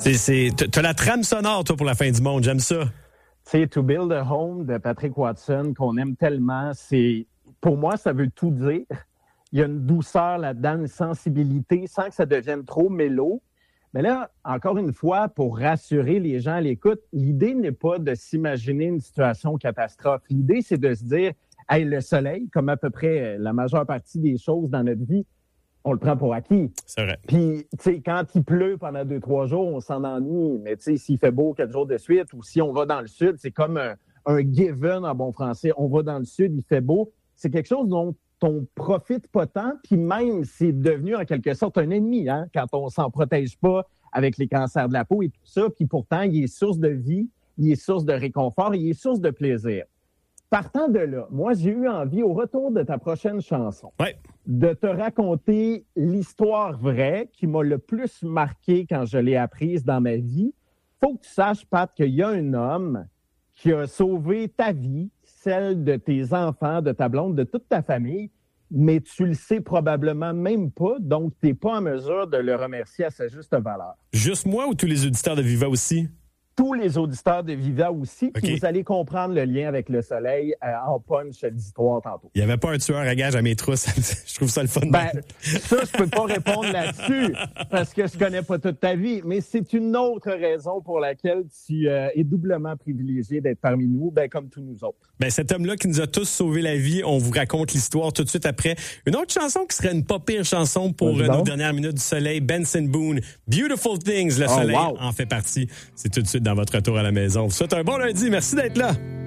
T'as la trame sonore, toi, pour la fin du monde. J'aime ça. Tu sais, To Build a Home de Patrick Watson, qu'on aime tellement, pour moi, ça veut tout dire. Il y a une douceur là-dedans, une sensibilité, sans que ça devienne trop mélo. Mais là, encore une fois, pour rassurer les gens à l'écoute, l'idée n'est pas de s'imaginer une situation catastrophe. L'idée, c'est de se dire, hey, le soleil, comme à peu près la majeure partie des choses dans notre vie, on le prend pour acquis. C'est vrai. Puis, tu sais, quand il pleut pendant 2-3 jours, on s'en ennuie. Mais tu sais, s'il fait beau 4 jours de suite ou si on va dans le sud, c'est comme un given en bon français. On va dans le sud, il fait beau. C'est quelque chose dont on profite pas tant. Puis même, c'est devenu en quelque sorte un ennemi, hein, quand on s'en protège pas avec les cancers de la peau et tout ça. Puis pourtant, il est source de vie, il est source de réconfort, il est source de plaisir. Partant de là, moi, j'ai eu envie, au retour de ta prochaine chanson, de te raconter l'histoire vraie qui m'a le plus marqué quand je l'ai apprise dans ma vie. Faut que tu saches, Pat, qu'il y a un homme qui a sauvé ta vie, celle de tes enfants, de ta blonde, de toute ta famille, mais tu le sais probablement même pas, donc tu n'es pas en mesure de le remercier à sa juste valeur. Juste moi ou tous les auditeurs de Viva aussi? Tous les auditeurs de Viva aussi, puis vous allez comprendre le lien avec le soleil en punch d'histoire tantôt. Il n'y avait pas un tueur à gage à mes trousses. Je trouve ça le fun. Ça, je peux pas répondre là-dessus parce que je connais pas toute ta vie, mais c'est une autre raison pour laquelle tu es doublement privilégié d'être parmi nous, comme tous nous autres. Cet homme-là qui nous a tous sauvé la vie, on vous raconte l'histoire tout de suite après. Une autre chanson qui serait une pas pire chanson pour nos dernières minutes du soleil, Benson Boone, Beautiful Things, le soleil en fait partie. C'est tout de suite dans votre retour à la maison. Je vous souhaite un bon lundi. Merci d'être là.